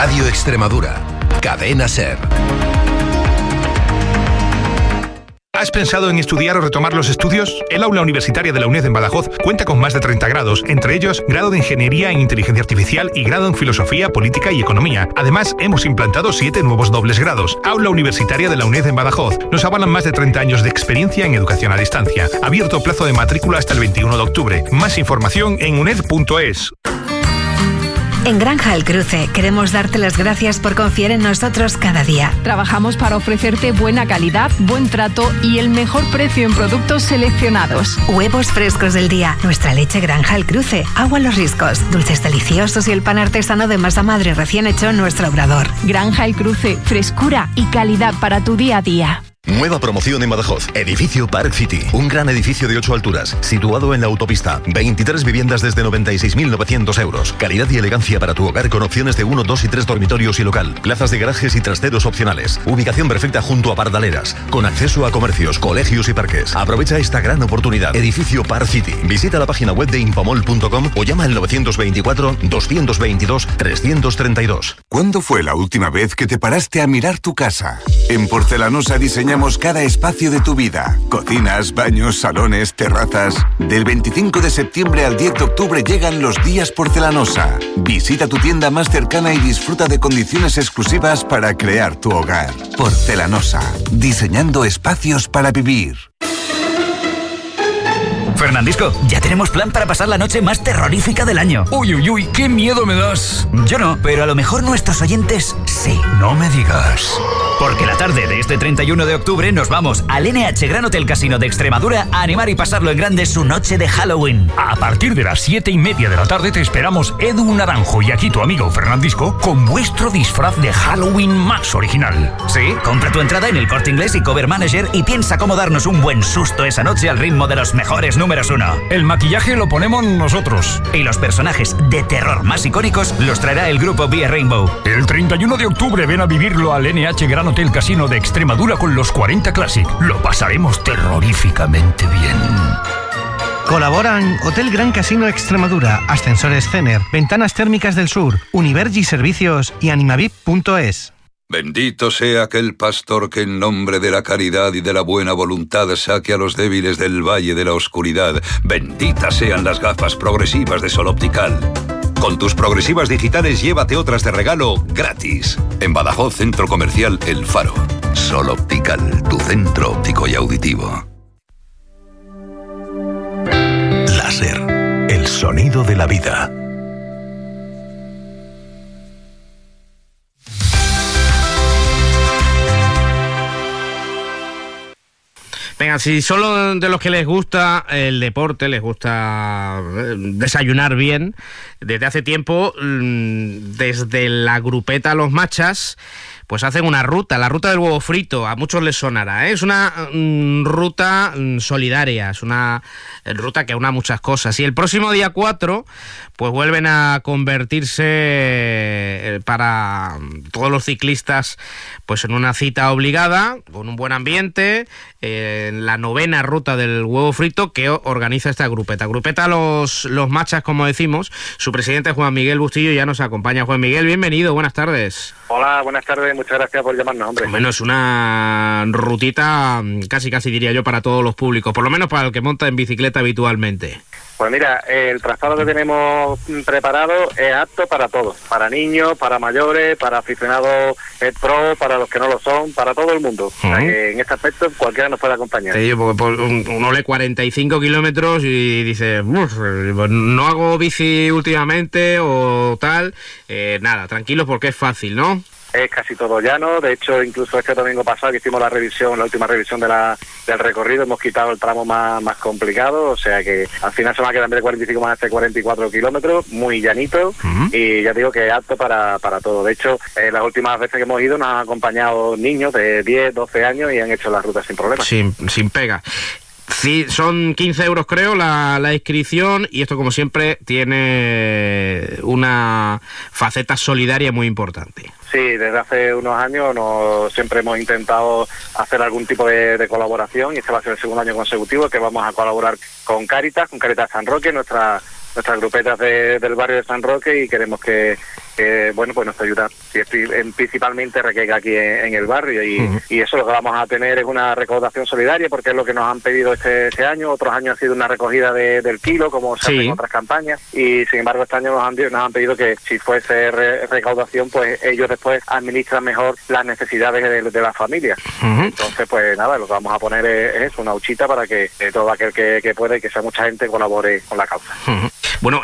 Radio Extremadura, Cadena SER. ¿Has pensado en estudiar o retomar los estudios? El aula universitaria de la UNED en Badajoz cuenta con más de 30 grados, entre ellos grado de Ingeniería en Inteligencia Artificial y grado en Filosofía, Política y Economía. Además, hemos implantado 7 nuevos dobles grados. Aula universitaria de la UNED en Badajoz. Nos avalan más de 30 años de experiencia en educación a distancia. Abierto plazo de matrícula hasta el 21 de octubre. Más información en uned.es. En Granja El Cruce queremos darte las gracias por confiar en nosotros cada día. Trabajamos para ofrecerte buena calidad, buen trato y el mejor precio en productos seleccionados. Huevos frescos del día, nuestra leche Granja El Cruce, agua Los Riscos, dulces deliciosos y el pan artesano de masa madre recién hecho en nuestro obrador. Granja El Cruce, frescura y calidad para tu día a día. Nueva promoción en Badajoz. Edificio Park City. Un gran edificio de 8 alturas, situado en la autopista. 23 viviendas desde 96.900 euros. Calidad y elegancia para tu hogar con opciones de 1, 2 y 3 dormitorios y local. Plazas de garajes y trasteros opcionales. Ubicación perfecta junto a Pardaleras. Con acceso a comercios, colegios y parques. Aprovecha esta gran oportunidad. Edificio Park City. Visita la página web de infomol.com o llama al 924-222-332. ¿Cuándo fue la última vez que te paraste a mirar tu casa? En Porcelanosa diseñamos cada espacio de tu vida. Cocinas, baños, salones, terrazas. Del 25 de septiembre al 10 de octubre llegan los días Porcelanosa. Visita tu tienda más cercana y disfruta de condiciones exclusivas para crear tu hogar. Porcelanosa. Diseñando espacios para vivir. Fernandisco, ya tenemos plan para pasar la noche más terrorífica del año. Uy, uy, uy, qué miedo me das. Yo no, pero a lo mejor nuestros oyentes sí. No me digas. Porque la tarde de este 31 de octubre nos vamos al NH Gran Hotel Casino de Extremadura a animar y pasarlo en grande su noche de Halloween. A partir de las 7:30 de la tarde te esperamos Edu Naranjo y aquí tu amigo Fernandisco con vuestro disfraz de Halloween más original. Sí, compra tu entrada en el Corte Inglés y Cover Manager y piensa cómo darnos un buen susto esa noche al ritmo de los mejores números 1. El maquillaje lo ponemos nosotros. Y los personajes de terror más icónicos los traerá el grupo Vía Rainbow. El 31 de octubre ven a vivirlo al NH Gran Hotel Casino de Extremadura con los 40 Classic. Lo pasaremos terroríficamente bien. Colaboran Hotel Gran Casino Extremadura, Ascensores Cener, Ventanas Térmicas del Sur, Univergi Servicios y Animavip.es. Bendito sea aquel pastor que en nombre de la caridad y de la buena voluntad saque a los débiles del valle de la oscuridad. Benditas sean las gafas progresivas de Sol Optical. Con tus progresivas digitales llévate otras de regalo gratis. En Badajoz, Centro Comercial El Faro. Sol Optical, tu centro óptico y auditivo. Láser, el sonido de la vida. Venga, si solo de los que les gusta el deporte, les gusta desayunar bien, desde hace tiempo, desde la grupeta Los Machas, pues hacen una ruta, la ruta del huevo frito, a muchos les sonará, ¿eh? Es una ruta solidaria, es una ruta que aúna muchas cosas. Y el próximo día 4, pues vuelven a convertirse para todos los ciclistas pues en una cita obligada, con un buen ambiente, en la 9ª ruta del huevo frito que organiza esta grupeta. Grupeta Los Machas, como decimos. Su presidente Juan Miguel Bustillo ya nos acompaña. Juan Miguel, bienvenido, buenas tardes. Hola, buenas tardes, muchas gracias por llamarnos, hombre. Bueno, es una rutita casi diría yo para todos los públicos, por lo menos para el que monta en bicicleta habitualmente. Pues mira, el trazado que tenemos preparado es apto para todos, para niños, para mayores, para aficionados pro, para los que no lo son, para todo el mundo. O sea, que en este aspecto cualquiera nos puede acompañar. Sí, porque uno lee 45 kilómetros y dice, no hago bici últimamente o tal, nada, tranquilos porque es fácil, ¿no? Es casi todo llano, de hecho incluso este domingo pasado que hicimos la última revisión del recorrido, hemos quitado el tramo más complicado, o sea que al final se va a quedar en vez de 45 más de 44 kilómetros, muy llanito, y ya digo que es apto para todo. De hecho, las últimas veces que hemos ido nos han acompañado niños de 10, 12 años y han hecho la ruta sin problemas. Sin pega. Sí, son 15 euros creo la inscripción y esto como siempre tiene una faceta solidaria muy importante. Sí, desde hace unos años siempre hemos intentado hacer algún tipo de colaboración y este va a ser el segundo año consecutivo que vamos a colaborar con Cáritas San Roque, nuestras grupetas del barrio de San Roque, y queremos que bueno, pues nuestra ayuda principalmente recaiga aquí en el barrio y eso lo que vamos a tener es una recaudación solidaria porque es lo que nos han pedido este año. Otros años ha sido una recogida del kilo, como se hace en otras campañas, y sin embargo este año nos han pedido que si fuese recaudación, pues ellos después administran mejor las necesidades de las familias. Entonces, pues nada, lo que vamos a poner es eso, una huchita para que todo aquel que pueda y que sea mucha gente colabore con la causa. Bueno,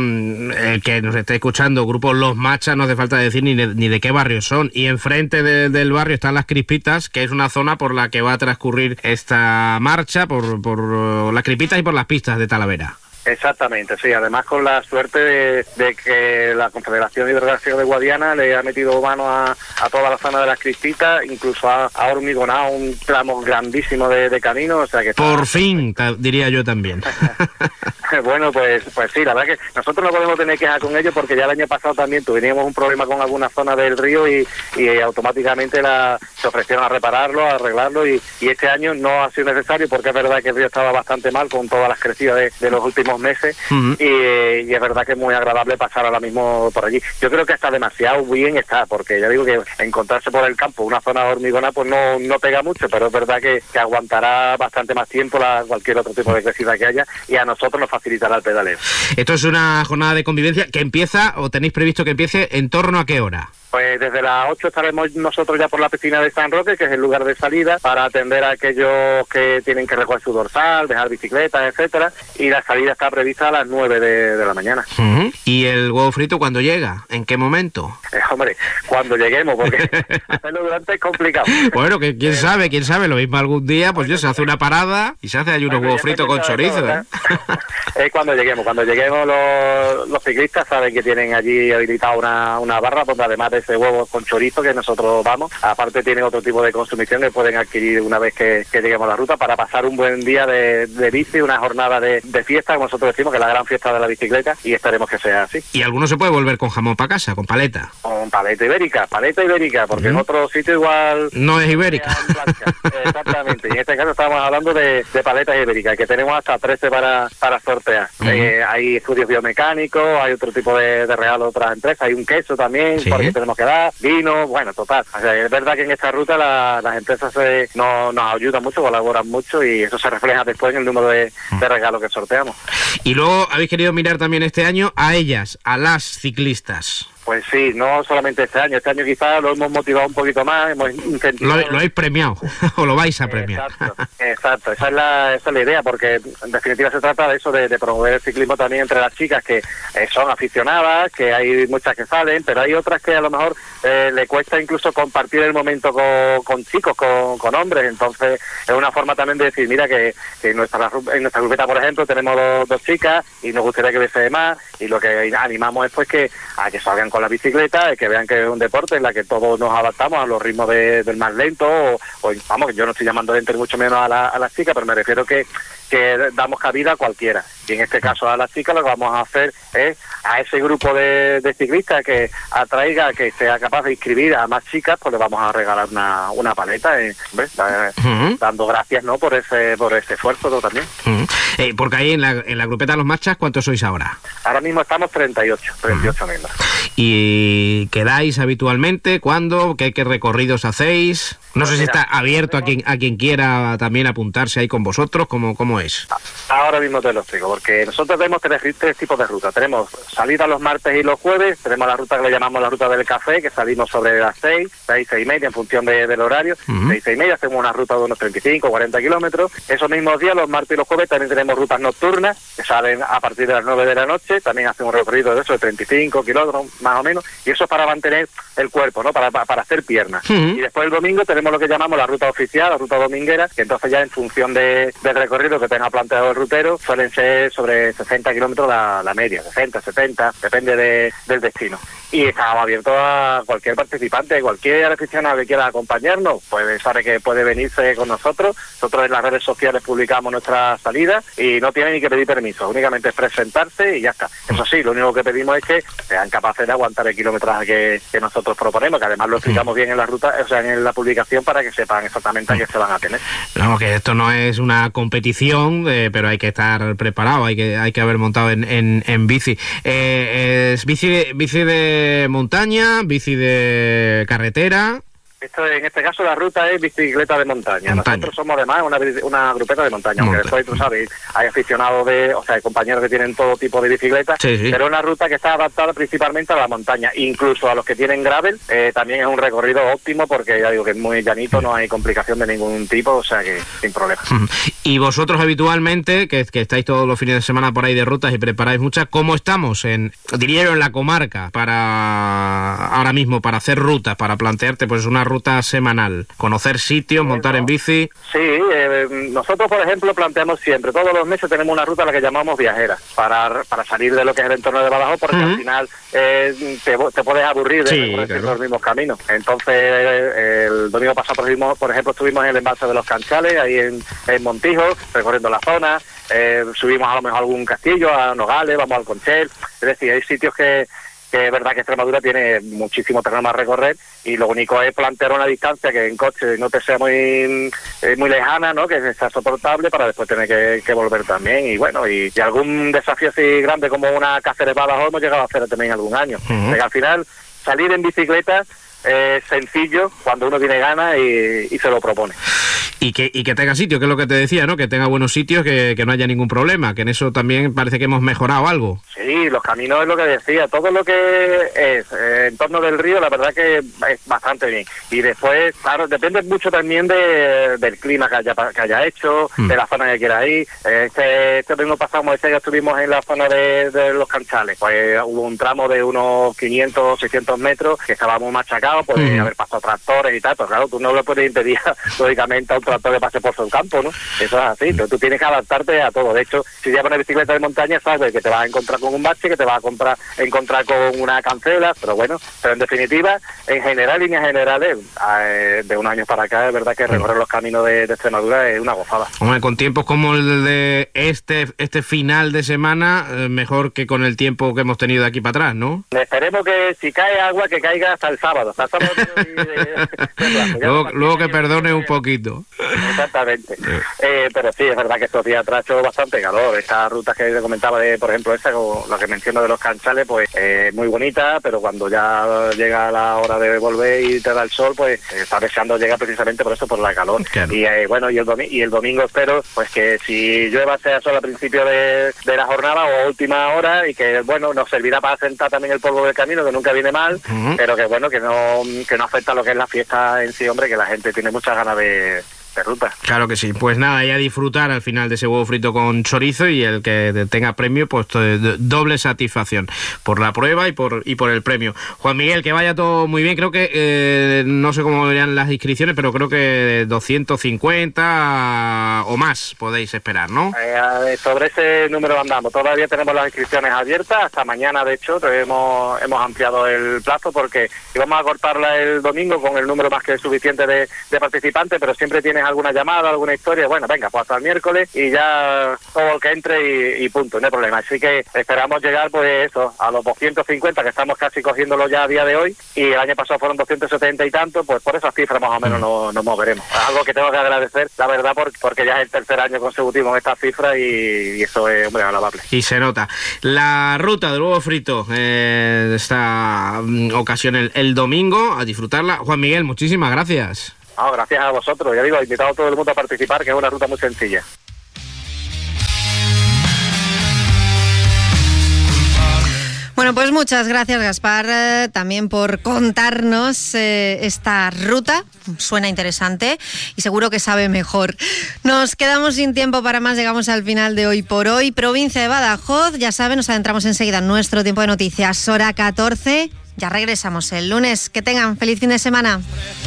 el que nos esté escuchando, Grupo Los Machas, no hace falta decir ni de qué barrio son. Y enfrente del barrio están Las Crispitas, que es una zona por la que va a transcurrir esta marcha, por Las Crispitas y por las pistas de Talavera. Exactamente, sí. Además, con la suerte de que la Confederación Hidrográfica de Guadiana le ha metido mano a toda la zona de Las Crispitas, incluso ha hormigonado un tramo grandísimo de camino, o sea que... Por fin, diría yo también. Bueno, pues sí, la verdad que nosotros no podemos tener quejas con ellos porque ya el año pasado también tuvimos un problema con alguna zona del río y automáticamente se ofrecieron a repararlo, a arreglarlo y este año no ha sido necesario porque es verdad que el río estaba bastante mal con todas las crecidas de los últimos meses y es verdad que es muy agradable pasar ahora mismo por allí. Yo creo que está demasiado bien porque ya digo que encontrarse por el campo una zona hormigona pues no pega mucho, pero es verdad que aguantará bastante más tiempo cualquier otro tipo de crecida que haya y a nosotros nos facilitará el pedaleo. Esto es una jornada de convivencia que empieza, o tenéis previsto que empiece, ¿en torno a qué hora? Pues desde las 8 estaremos nosotros ya por la piscina de San Roque, que es el lugar de salida, para atender a aquellos que tienen que recoger su dorsal, dejar bicicletas, etcétera, y la salida está prevista a las 9 de la mañana. ¿Y el huevo frito cuándo llega? ¿En qué momento? Hombre, cuando lleguemos, porque hacerlo durante es complicado. Bueno, que quién sabe, lo mismo algún día, pues se hace una parada y se hace ahí unos huevos fritos con chorizo. Es cuando lleguemos los ciclistas saben que tienen allí habilitada una barra, porque además de ese huevo con chorizo que nosotros vamos, aparte tienen otro tipo de consumición que pueden adquirir una vez que lleguemos a la ruta para pasar un buen día de bici, una jornada de fiesta, como nosotros decimos, que es la gran fiesta de la bicicleta, y esperemos que sea así. ¿Y alguno se puede volver con jamón para casa, con paleta? Con paleta ibérica, porque en otro sitio igual... No es ibérica. Exactamente, y en este caso estamos hablando de paletas ibéricas, que tenemos hasta 13 para sortear. Hay estudios biomecánicos, hay otro tipo de regalo de otras empresas, hay un queso también, porque tenemos que dar, vino, bueno, total. O sea, es verdad que en esta ruta las empresas nos ayudan mucho, colaboran mucho y eso se refleja después en el número de regalos que sorteamos. Y luego habéis querido mirar también este año a ellas, a las ciclistas. Pues sí, no solamente este año quizás lo hemos motivado un poquito más, hemos incentivado... Lo habéis premiado, o lo vais a premiar. Exacto, esa es la idea, porque en definitiva se trata de eso, de promover el ciclismo también entre las chicas que son aficionadas, que hay muchas que salen, pero hay otras que a lo mejor le cuesta incluso compartir el momento con chicos, con hombres, entonces es una forma también de decir, mira que en nuestra grupeta, por ejemplo, tenemos dos chicas y nos gustaría que hubiese más, y lo que animamos es pues a que salgan con la bicicleta, que vean que es un deporte en la que todos nos adaptamos a los ritmos del más lento, o vamos, yo no estoy llamando lento ni mucho menos a las chicas, pero me refiero que damos cabida a cualquiera. Y en este caso a las chicas lo que vamos a hacer es a ese grupo de ciclistas que atraiga, que sea capaz de inscribir a más chicas, pues le vamos a regalar una paleta, dando gracias por ese esfuerzo también. Porque ahí en la grupeta Los Machas, ¿cuántos sois ahora? Ahora mismo estamos 38 miembros. ¿Y quedáis habitualmente? ¿Cuándo? ¿Qué recorridos hacéis? No sé si está abierto a quien quiera también apuntarse ahí con vosotros, ¿cómo es? Ahora mismo te lo explico, porque nosotros tenemos tres tipos de rutas. Tenemos salida los martes y los jueves, tenemos la ruta que le llamamos la ruta del café, que salimos sobre las 6 y media en función del horario. 6 y media hacemos una ruta de unos 35 o 40 kilómetros. Esos mismos días, los martes y los jueves, también tenemos rutas nocturnas, que salen a partir de las 9 de la noche, también hacemos un recorrido de eso, de 35 kilómetros más o menos, y eso es para mantener el cuerpo, ¿no? Para hacer piernas. Y después el domingo tenemos lo que llamamos la ruta oficial, la ruta dominguera, que entonces ya en función del recorrido que tenga planteado el rutero, suelen ser sobre 60 kilómetros la media, 60, 70, depende del destino. Y estamos abiertos a cualquier participante, cualquier aficionado que quiera acompañarnos, pues sabe que puede venirse con nosotros. Nosotros en las redes sociales publicamos nuestra salida y no tiene ni que pedir permiso, únicamente es presentarse y ya está. Eso sí, lo único que pedimos es que sean capaces de aguantar el kilometraje que nosotros proponemos, que además lo explicamos bien en la ruta, o sea, en la publicación, para que sepan exactamente a qué se van a tener. No, que esto no es una competición, pero hay que estar preparado, hay que haber montado en bici. ¿Es bici de montaña, bici de carretera? En este caso la ruta es bicicleta de montaña. Nosotros somos además una grupeta de montaña, aunque después, tú sabes, hay aficionados hay compañeros que tienen todo tipo de bicicletas, pero es una ruta que está adaptada principalmente a la montaña, incluso a los que tienen gravel. También es un recorrido óptimo porque ya digo que es muy llanito, no hay complicación de ningún tipo, o sea que sin problema. Y vosotros habitualmente, que estáis todos los fines de semana por ahí de rutas y preparáis muchas, ¿cómo estamos en la comarca ahora mismo para hacer rutas, para plantearte pues una ruta semanal, conocer sitios, montar en bici? Sí, nosotros por ejemplo planteamos siempre, todos los meses tenemos una ruta a la que llamamos viajera, para salir de lo que es el entorno de Badajoz, porque al final te puedes aburrir de recorrer los mismos caminos. Entonces el domingo pasado por ejemplo estuvimos en el embalse de los Canchales, ahí en Montijo, recorriendo la zona, subimos a lo mejor a algún castillo, a Nogales, vamos al Conchel, es decir, hay sitios que es verdad que Extremadura tiene muchísimo terreno a recorrer y lo único es plantear una distancia que en coche no te sea muy lejana, ¿no? Que sea soportable para después tener que volver también. Y bueno, y algún desafío así grande como una Cáceres Badajoz hemos llegado a hacer también algún año. Que al final salir en bicicleta es sencillo cuando uno tiene ganas y se lo propone. Y que tenga sitio, que es lo que te decía, ¿no? Que tenga buenos sitios, que no haya ningún problema, que en eso también parece que hemos mejorado algo. Sí, los caminos es lo que decía, todo lo que es en torno del río, la verdad que es bastante bien. Y después, claro, depende mucho también del clima que haya hecho, de la zona que quiera ir. Este domingo pasado, ya estuvimos en la zona de los Canchales, pues hubo un tramo de unos 500, 600 metros que estaba muy machacado, pues haber pasado tractores y tal, pues claro, tú no le puedes impedir, lógicamente, a un tractor que pase por su campo, ¿no? Eso es así, pero tú tienes que adaptarte a todo. De hecho, si llevas una bicicleta de montaña, sabes que te vas a encontrar con un bache, que te vas a encontrar con una cancela, pero en definitiva, en general, líneas generales, de unos años para acá, es verdad que recorrer los caminos de Extremadura es una gozada. Hombre, con tiempos como el de este final de semana, mejor que con el tiempo que hemos tenido de aquí para atrás, ¿no? Esperemos que si cae agua, que caiga hasta el sábado. Luego que perdone un poquito. Exactamente. Pero sí, es verdad que estos días atrás ha hecho bastante calor. Estas rutas que te comentaba, por ejemplo, esta, lo que menciono de los Canchales, pues muy bonita, pero cuando ya llega la hora de volver y te da el sol, pues está deseando llegar precisamente por eso, por la calor. Claro. Y el domingo espero pues que si llueva sea solo al principio de la jornada o última hora, y que nos servirá para sentar también el polvo del camino, que nunca viene mal, pero que no afecta a lo que es la fiesta en sí, hombre, que la gente tiene muchas ganas de ruta. Claro que sí. Pues nada, y a disfrutar al final de ese huevo frito con chorizo, y el que tenga premio, pues doble satisfacción por la prueba y por el premio. Juan Miguel, que vaya todo muy bien. Creo que no sé cómo verían las inscripciones, pero creo que 250 o más podéis esperar, ¿no? Sobre ese número andamos. Todavía tenemos las inscripciones abiertas hasta mañana. De hecho, hemos ampliado el plazo porque íbamos a cortarla el domingo con el número más que suficiente de participantes, pero siempre tienes alguna llamada, alguna historia, venga, pues hasta el miércoles y ya todo el que entre y punto, no hay problema. Así que esperamos llegar pues a los 250, que estamos casi cogiéndolo ya a día de hoy, y el año pasado fueron 270 y tanto, pues por esas cifras más o menos nos moveremos. Algo que tengo que agradecer, la verdad, porque ya es el tercer año consecutivo en estas cifras y eso es, hombre, alabable. Y se nota. La ruta del huevo frito de esta ocasión el domingo, a disfrutarla. Juan Miguel, muchísimas gracias. No, gracias a vosotros. Ya digo, he invitado a todo el mundo a participar, que es una ruta muy sencilla. Bueno, pues muchas gracias, Gaspar, también por contarnos esta ruta. Suena interesante y seguro que sabe mejor. Nos quedamos sin tiempo para más, llegamos al final de Hoy por Hoy. Provincia de Badajoz, ya saben, nos adentramos enseguida en nuestro tiempo de noticias, hora 14. Ya regresamos el lunes. Que tengan feliz fin de semana.